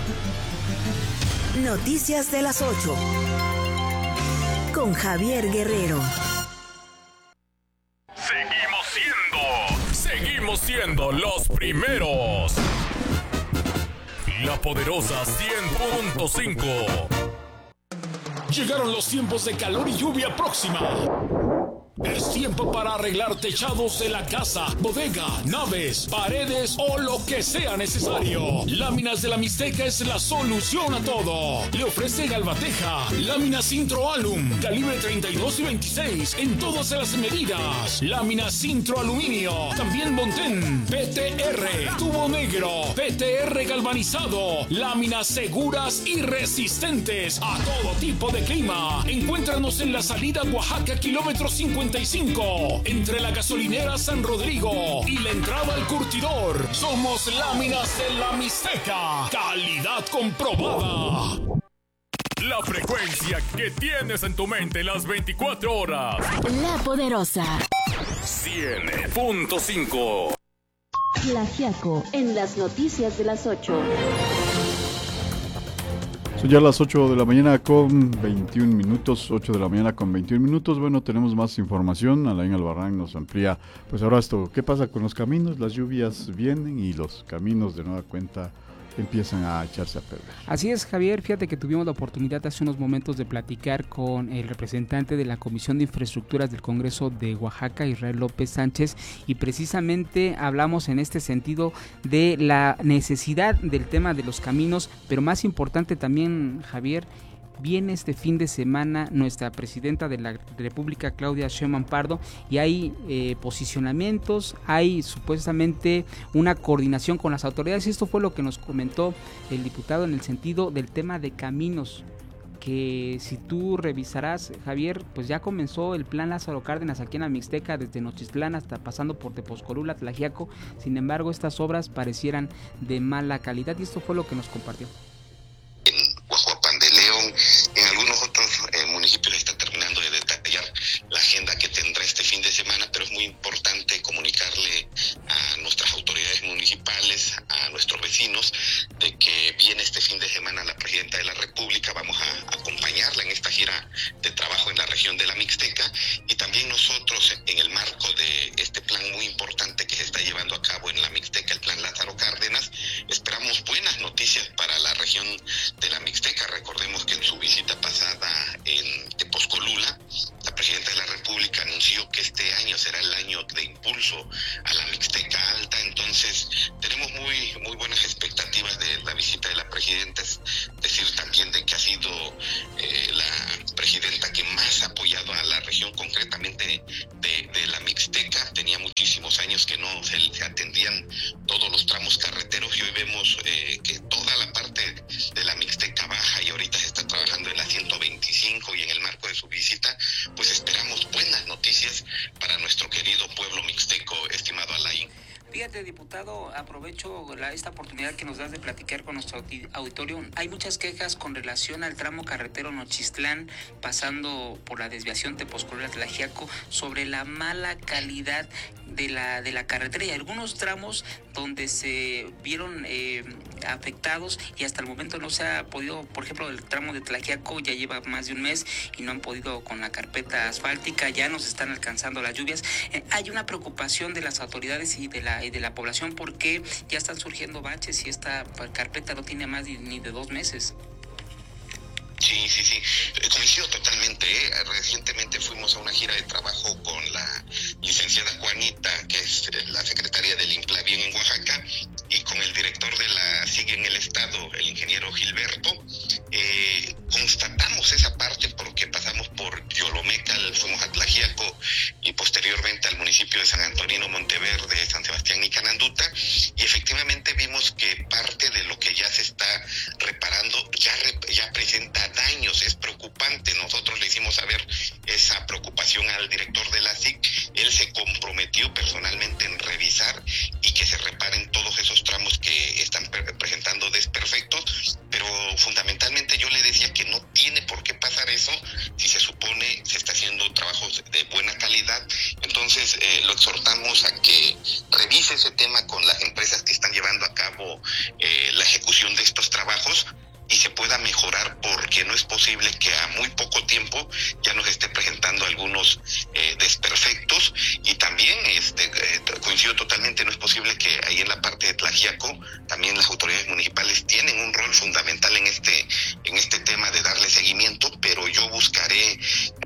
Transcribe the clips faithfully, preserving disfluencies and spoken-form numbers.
Noticias de las ocho. Con Javier Guerrero. Seguimos siendo, seguimos siendo los primeros. La poderosa cien punto cinco. Llegaron los tiempos de calor y lluvia próxima. Es tiempo para arreglar techados de la casa, bodega, naves, paredes o lo que sea necesario. Láminas de la Mixteca es la solución a todo. Le ofrece Galvateja, láminas Intro-Alum, calibre treinta y dos y veintiséis en todas las medidas. Láminas Intro-Aluminio, también Montén, P T R, tubo negro, P T R galvanizado, láminas seguras y resistentes a todo tipo de clima. Encuéntranos en la salida Oaxaca, kilómetro cincuenta y cinco, entre la gasolinera San Rodrigo y la entrada al curtidor. Somos Láminas de la Mixteca, calidad comprobada. La frecuencia que tienes en tu mente las veinticuatro horas. La poderosa cien punto cinco. Tlaxiaco en las noticias de las ocho. Son ya las ocho de la mañana con veintiún minutos, ocho de la mañana con veintiún minutos. Bueno, tenemos más información. Alain Albarrán nos amplía. Pues ahora esto, ¿qué pasa con los caminos? Las lluvias vienen y los caminos de nueva cuenta empiezan a echarse a perder. Así es, Javier, fíjate que tuvimos la oportunidad hace unos momentos de platicar con el representante de la Comisión de Infraestructuras del Congreso de Oaxaca, Israel López Sánchez, y precisamente hablamos en este sentido de la necesidad del tema de los caminos, pero más importante también, Javier, viene este fin de semana nuestra presidenta de la República, Claudia Sheinbaum Pardo, y hay eh, posicionamientos, hay supuestamente una coordinación con las autoridades, y esto fue lo que nos comentó el diputado en el sentido del tema de caminos, que si tú revisarás, Javier, pues ya comenzó el plan Lázaro Cárdenas aquí en la Mixteca, desde Nochistlán hasta pasando por Tepozcolula, Tlaxiaco. Sin embargo, estas obras parecieran de mala calidad, y esto fue lo que nos compartió. En algunos otros eh, municipios está terminando de detallar la agenda que tendrá este fin de semana, pero es muy importante comunicarle a nuestras autoridades municipales, a nuestros vecinos, de que viene este fin de semana la presidenta de la República. Vamos a acompañarla en esta gira de trabajo en la región de la Mixteca, y también nosotros, en el marco de este plan muy importante que se está llevando a cabo en la Mixteca, el plan Lázaro Cárdenas, esperamos buenas noticias para la región de la Mixteca. Recordemos que en su visita pasada en Tepozcolula, la presidenta de la República anunció que este año será el año de impulso a la Mixteca Alta. Entonces tenemos muy muy buenas expectativas de la visita de la presidenta. Es decir, también de que ha sido eh, la presidenta que más ha apoyado a la región, concretamente de, de la Mixteca. Tenía muchísimos años que no se, se atendían todos los tramos carreteros, y hoy vemos eh, que toda la parte de la Mixteca baja, y ahorita se está trabajando en la ciento veinticinco, y en el marco de su visita pues esperamos buenas noticias para nuestro querido pueblo mixteco, estimado Alain. Fíjate, diputado, aprovecho la, esta oportunidad que nos das de platicar con nuestro auditorio. Hay muchas quejas con relación al tramo carretero Nochistlán, pasando por la desviación Tepozcolula-Tlaxiaco, sobre la mala calidad de la de la carretera, y algunos tramos donde se vieron eh, afectados, y hasta el momento no se ha podido. Por ejemplo, el tramo de Tlaxiaco ya lleva más de un mes y no han podido con la carpeta asfáltica, ya nos están alcanzando las lluvias. Eh, hay una preocupación de las autoridades y de la y de la población, porque ya están surgiendo baches y esta carpeta no tiene más ni, ni de dos meses. Sí, sí, sí, coincido totalmente. ¿eh? Recientemente fuimos a una gira de trabajo con la licenciada Juanita, que es la secretaria del INPLABIEN en Oaxaca, y con el director de la S I G en el estado, el ingeniero Gilberto. Eh, constatamos esa parte porque pasamos por Yolomecal, fuimos a Tlaxiaco y posteriormente al municipio de San Antonino, Monteverde, San Sebastián y Cananduta, y efectivamente vimos que parte de lo que ya se está reparando ya, ya presenta daños. Es preocupante. Nosotros le hicimos saber esa preocupación al director de la S I C. Él se comprometió personalmente en revisar y que se reparen todos esos tramos que están presentando posible que a muy poco tiempo ya nos esté presentando algunos eh, desperfectos. Y también este, eh, coincido totalmente, no es posible que ahí en la parte de Tlaxiaco también las autoridades municipales tienen un rol fundamental en este, en este tema de darle seguimiento, pero yo buscaré.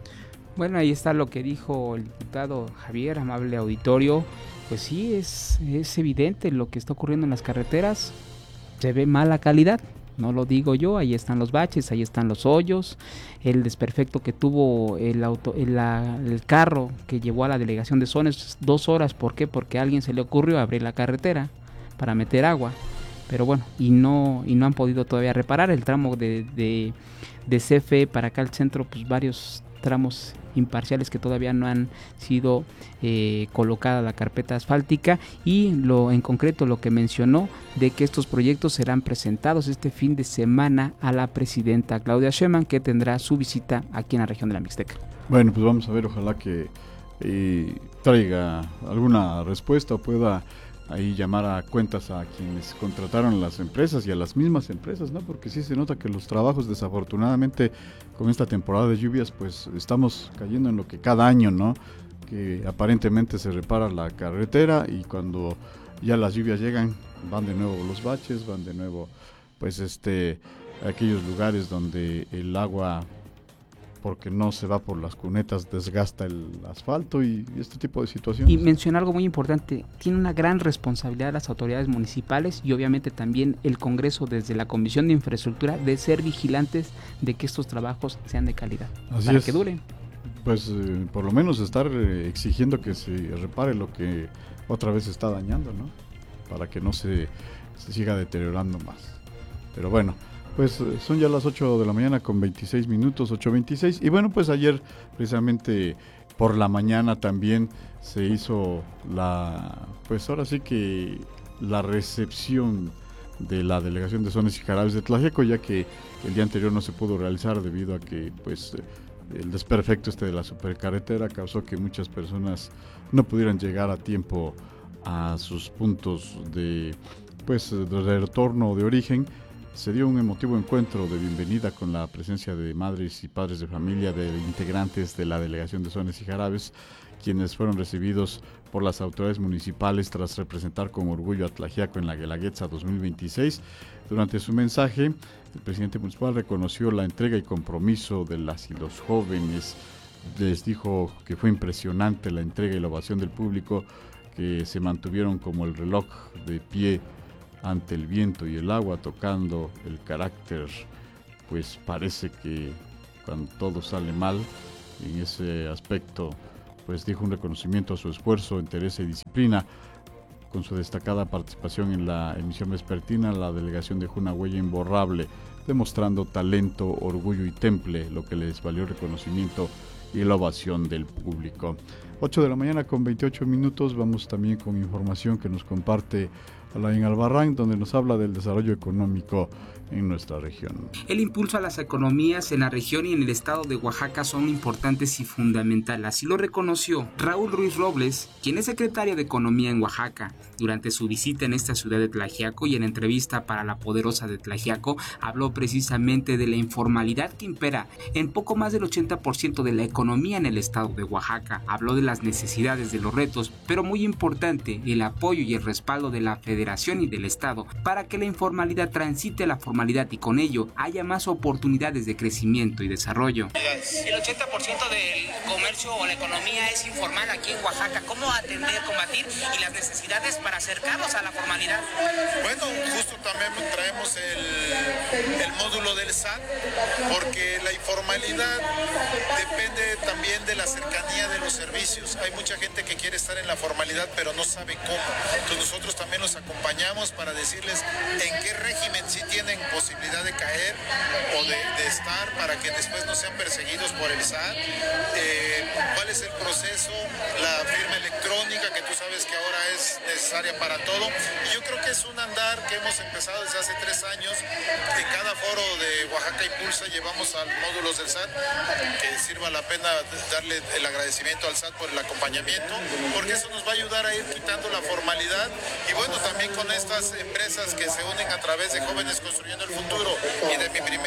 Bueno, ahí está lo que dijo el diputado Javier, amable auditorio. Pues sí, es, es evidente lo que está ocurriendo en las carreteras. Se ve mala calidad, no lo digo yo, ahí están los baches, ahí están los hoyos, el desperfecto que tuvo el auto, el, la, el carro que llevó a la delegación de Zones dos horas. ¿Por qué? Porque a alguien se le ocurrió abrir la carretera para meter agua. Pero bueno, y no y no han podido todavía reparar el tramo de, de, de C F E para acá al centro, pues varios tramos imparciales que todavía no han sido eh, colocada la carpeta asfáltica, y lo en concreto lo que mencionó de que estos proyectos serán presentados este fin de semana a la presidenta Claudia Sheinbaum, que tendrá su visita aquí en la región de la Mixteca. Bueno, pues vamos a ver, ojalá que eh, traiga alguna respuesta o pueda ahí llamar a cuentas a quienes contrataron las empresas y a las mismas empresas, ¿no? Porque sí se nota que los trabajos, desafortunadamente, con esta temporada de lluvias, pues estamos cayendo en lo que cada año, ¿no? Que aparentemente se repara la carretera y cuando ya las lluvias llegan, van de nuevo los baches, van de nuevo, pues, este, aquellos lugares donde el agua, porque no se va por las cunetas, desgasta el asfalto y este tipo de situaciones. Y menciona algo muy importante, tiene una gran responsabilidad las autoridades municipales y obviamente también el Congreso desde la Comisión de Infraestructura de ser vigilantes de que estos trabajos sean de calidad, Así para es. que duren. Pues eh, por lo menos estar eh, exigiendo que se repare lo que otra vez se está dañando, ¿no? Para que no se, se siga deteriorando más. Pero bueno, pues son ya las ocho de la mañana con veintiséis minutos, ocho veintiséis. Y bueno, pues ayer precisamente por la mañana también se hizo la, pues ahora sí que la recepción de la delegación de Zones y Jarabes de Tlaxiaco, ya que el día anterior no se pudo realizar debido a que pues el desperfecto este de la supercarretera causó que muchas personas no pudieran llegar a tiempo a sus puntos de pues de retorno o de origen. Se dio un emotivo encuentro de bienvenida con la presencia de madres y padres de familia de integrantes de la delegación de Zones y Jarabes, quienes fueron recibidos por las autoridades municipales tras representar con orgullo a Tlaxiaco en la Guelaguetza dos mil veintiséis. Durante su mensaje, el presidente municipal reconoció la entrega y compromiso de las y los jóvenes. Les dijo que fue impresionante la entrega y la ovación del público, que se mantuvieron como el reloj de pie ante el viento y el agua, tocando el carácter. Pues parece que cuando todo sale mal, en ese aspecto, pues dijo un reconocimiento a su esfuerzo, entereza y disciplina. Con su destacada participación en la emisión vespertina, la delegación dejó una huella imborrable, demostrando talento, orgullo y temple, lo que les valió reconocimiento y la ovación del público. ocho de la mañana con veintiocho minutos, vamos también con información que nos comparte Alain Albarrán, donde nos habla del desarrollo económico en nuestra región. El impulso a las economías en la región y en el estado de Oaxaca son importantes y fundamentales. Así lo reconoció Raúl Ruiz Robles, quien es secretario de Economía en Oaxaca. Durante su visita en esta ciudad de Tlaxiaco y en entrevista para La Poderosa de Tlaxiaco, habló precisamente de la informalidad que impera en poco más del ochenta por ciento de la economía en el estado de Oaxaca. Habló de las necesidades, de los retos, pero muy importante, el apoyo y el respaldo de la Federación y del Estado para que la informalidad transite a la formalidad y con ello haya más oportunidades de crecimiento y desarrollo. El ochenta por ciento del comercio o la economía es informal aquí en Oaxaca. ¿Cómo atender, combatir y las necesidades para acercarnos a la formalidad? Bueno, justo también traemos el, el módulo del S A T, porque la informalidad depende también de la cercanía de los servicios. Hay mucha gente que quiere estar en la formalidad pero no sabe cómo. Entonces nosotros también los acompañamos para decirles en qué régimen sí tienen posibilidad de caer o de, de estar, para que después no sean perseguidos por el S A T. Eh, ¿Cuál es el proceso? La firma electrónica, que tú sabes que ahora es necesaria para todo. Y yo creo que es un andar que hemos empezado desde hace tres años. En cada foro de Oaxaca Impulsa llevamos a módulos del S A T, que sirva la pena darle el agradecimiento al S A T por el acompañamiento, porque eso nos va a ayudar a ir quitando la formalidad. Y bueno, también con estas empresas que se unen a través de Jóvenes Construyendo el Futuro y de mi primera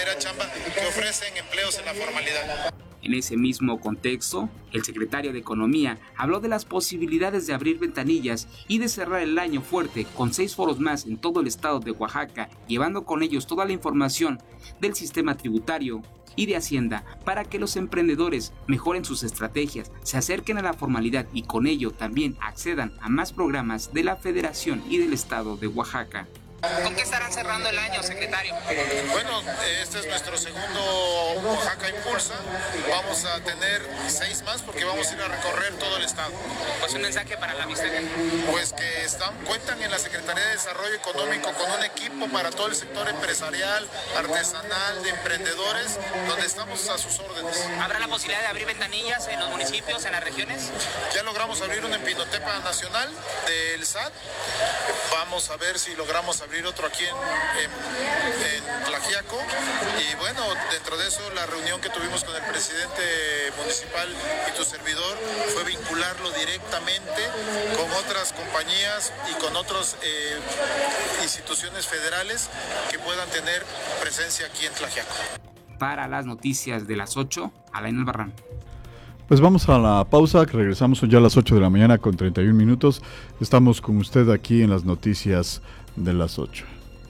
Primera Chamba, que ofrecen empleos en la formalidad. En ese mismo contexto, el secretario de Economía habló de las posibilidades de abrir ventanillas y de cerrar el año fuerte con seis foros más en todo el estado de Oaxaca, llevando con ellos toda la información del sistema tributario y de Hacienda para que los emprendedores mejoren sus estrategias, se acerquen a la formalidad y con ello también accedan a más programas de la Federación y del estado de Oaxaca. ¿Con qué estarán cerrando el año, secretario? Bueno, este es nuestro segundo Oaxaca Impulsa. Vamos a tener seis más porque vamos a ir a recorrer todo el estado. Pues un mensaje para la Mixteca. Pues que están, cuentan en la Secretaría de Desarrollo Económico con un equipo para todo el sector empresarial, artesanal, de emprendedores, donde estamos a sus órdenes. ¿Habrá la posibilidad de abrir ventanillas en los municipios, en las regiones? Ya logramos abrir una en Pinotepa Nacional del S A T. Vamos a ver si logramos abrir abrir otro aquí en, en, en Tlaxiaco, y bueno, dentro de eso la reunión que tuvimos con el presidente municipal y tu servidor fue vincularlo directamente con otras compañías y con otras eh, instituciones federales que puedan tener presencia aquí en Tlaxiaco. Para las noticias de las ocho, Alain Albarrán. Pues vamos a la pausa, que regresamos ya a las ocho de la mañana con treinta y un minutos. Estamos con usted aquí en las noticias de las ocho.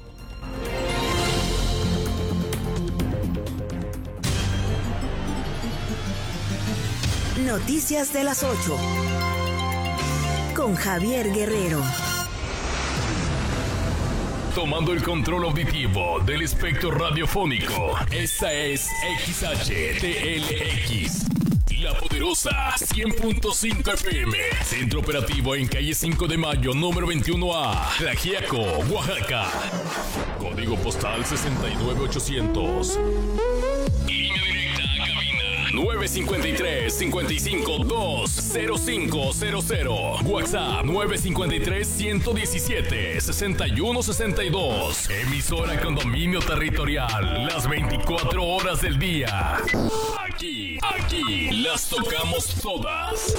Noticias de las ocho. Con Javier Guerrero. Tomando el control auditivo del espectro radiofónico. Esta es X H T L X. La Poderosa cien punto cinco F M. Centro operativo en calle cinco de mayo, número veintiuno A, Tlaxiaco, Oaxaca. Código postal sesenta y nueve ochocientos. Línea directa a cabina nueve cinco tres, cinco cinco dos, cero cinco cero cero. WhatsApp nueve cinco tres, uno uno siete, seis uno seis dos. Emisora con dominio territorial las veinticuatro horas del día. Aquí, aquí las tocamos todas.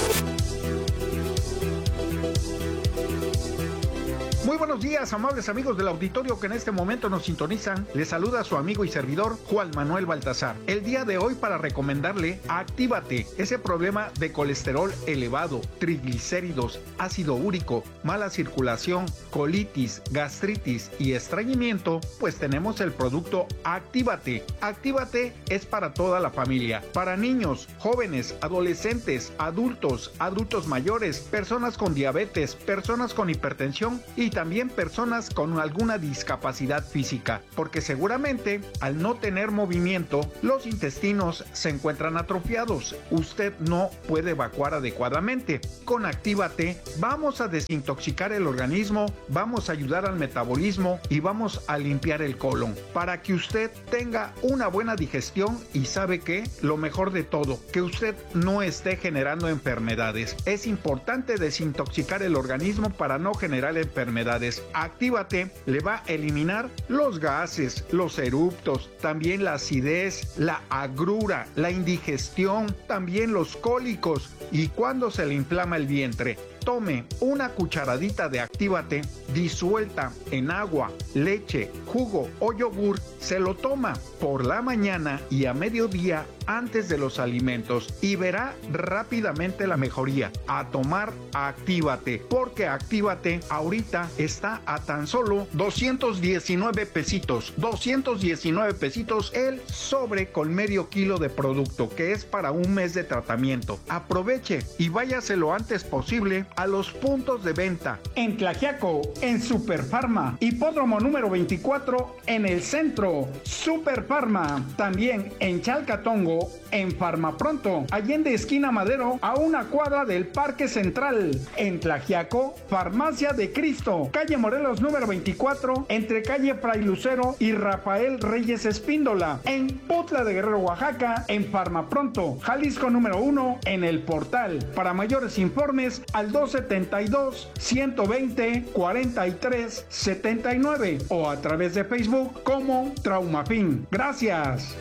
Muy buenos días, amables amigos del auditorio que en este momento nos sintonizan. Les saluda su amigo y servidor Juan Manuel Baltazar. El día de hoy para recomendarle Actívate, ese problema de colesterol elevado, triglicéridos, ácido úrico, mala circulación, colitis, gastritis y estreñimiento, pues tenemos el producto Actívate. Actívate es para toda la familia, para niños, jóvenes, adolescentes, adultos, adultos mayores, personas con diabetes, personas con hipertensión y también personas con alguna discapacidad física, porque seguramente al no tener movimiento los intestinos se encuentran atrofiados, usted no puede evacuar adecuadamente. Con Actívate vamos a desintoxicar el organismo, vamos a ayudar al metabolismo y vamos a limpiar el colon para que usted tenga una buena digestión y sabe que lo mejor de todo, que usted no esté generando enfermedades. Es importante desintoxicar el organismo para no generar enfermedades. Actívate le va a eliminar los gases, los eruptos, también la acidez, la agrura, la indigestión, también los cólicos y cuando se le inflama el vientre. Tome una cucharadita de Actívate disuelta en agua, leche, jugo o yogur. Se lo toma por la mañana y a mediodía antes de los alimentos y verá rápidamente la mejoría. A tomar Actívate, porque Actívate ahorita está a tan solo doscientos diecinueve pesitos. doscientos diecinueve pesitos el sobre con medio kilo de producto, que es para un mes de tratamiento. Aproveche y váyase lo antes posible a los puntos de venta. En Tlaxiaco, en Superfarma, Hipódromo número veinticuatro, en el centro, Superfarma. También en Chalcatongo, en Farmapronto, Allende esquina Madero, a una cuadra del Parque Central. En Tlaxiaco, Farmacia de Cristo, calle Morelos número veinticuatro, entre calle Fray Lucero y Rafael Reyes Espíndola. En Putla de Guerrero, Oaxaca, en Farmapronto, Jalisco número uno, en El Portal. Para mayores informes, al dos setenta y dos, ciento veinte, cuarenta y tres, setenta y nueve o a través de Facebook como Traumafin. Gracias.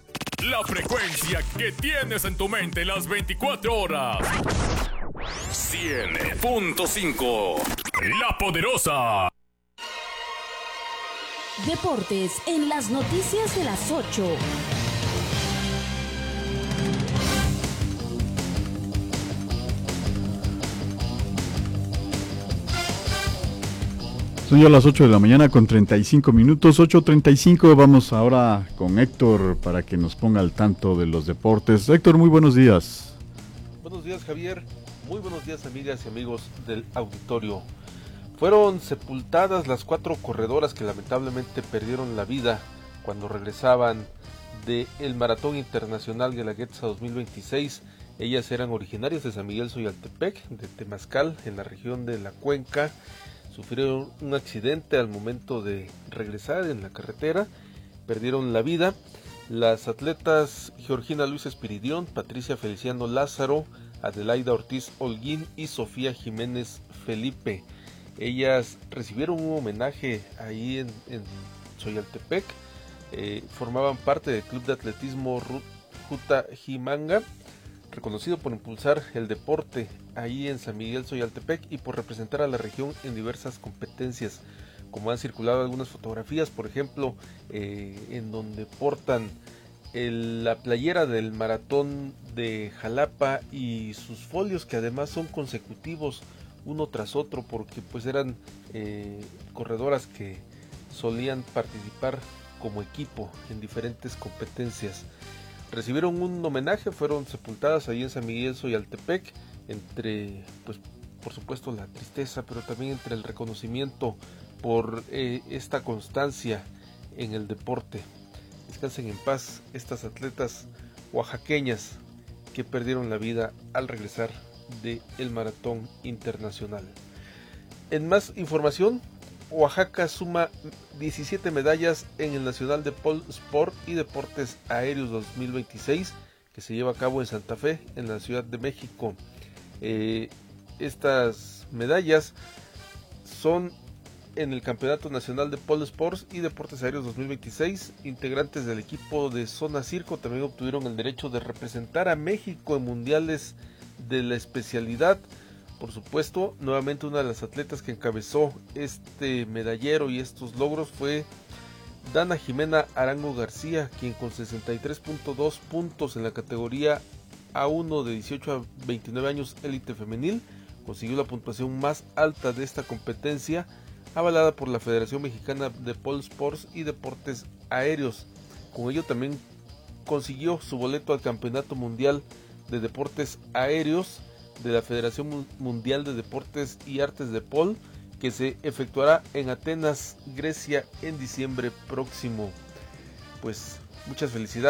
La frecuencia que tienes en tu mente las veinticuatro horas. cien punto cinco. La Poderosa. Deportes en las noticias de las ocho. Son ya las ocho de la mañana con treinta y cinco minutos, ocho treinta y cinco. Vamos ahora con Héctor para que nos ponga al tanto de los deportes. Héctor, muy buenos días. Buenos días, Javier. Muy buenos días, amigas y amigos del auditorio. Fueron sepultadas las cuatro corredoras que lamentablemente perdieron la vida cuando regresaban del Maratón Internacional Guelaguetza dos mil veintiséis. Ellas eran originarias de San Miguel Zoyaltepec, de Temazcal, en la región de la Cuenca. Sufrieron un accidente al momento de regresar en la carretera, perdieron la vida. Las atletas Georgina Luis Espiridión, Patricia Feliciano Lázaro, Adelaida Ortiz Holguín y Sofía Jiménez Felipe. Ellas recibieron un homenaje ahí en, en Zoyaltepec, eh, formaban parte del Club de Atletismo Juta Jimanga, reconocido por impulsar el deporte ahí en San Miguel Zoyaltepec y por representar a la región en diversas competencias, como han circulado algunas fotografías, por ejemplo, eh, en donde portan el, la playera del maratón de Jalapa y sus folios, que además son consecutivos uno tras otro, porque pues eran eh, corredoras que solían participar como equipo en diferentes competencias. Recibieron un homenaje, fueron sepultadas ahí en San Miguel Zoyaltepec, entre, pues, por supuesto la tristeza, pero también entre el reconocimiento por eh, esta constancia en el deporte. Descansen en paz estas atletas oaxaqueñas que perdieron la vida al regresar del Maratón Internacional. En más información, Oaxaca suma diecisiete medallas en el Nacional de Pole Sport y Deportes Aéreos dos mil veintiséis, que se lleva a cabo en Santa Fe, en la Ciudad de México. Eh, estas medallas son en el Campeonato Nacional de Pole Sports y Deportes Aéreos dos mil veintiséis. Integrantes del equipo de Zona Circo también obtuvieron el derecho de representar a México en mundiales de la especialidad. Por supuesto, nuevamente una de las atletas que encabezó este medallero y estos logros fue Dana Jimena Arango García, quien con sesenta y tres punto dos puntos en la categoría A uno de dieciocho a veintinueve años élite femenil, consiguió la puntuación más alta de esta competencia, avalada por la Federación Mexicana de Pole Sports y Deportes Aéreos. Con ello también consiguió su boleto al Campeonato Mundial de Deportes Aéreos de la Federación Mundial de Deportes y Artes de Pole, que se efectuará en Atenas, Grecia, en diciembre próximo. Pues muchas felicidades.